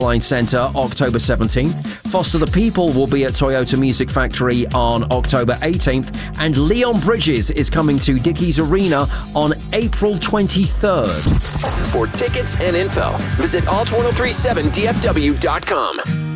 Line Centre October 17th. Foster the People will be at Toyota Music Factory on October 18th. And Leon Bridges is coming to Dickies Arena on April 23rd. For tickets and info, visit alt1037dfw.com.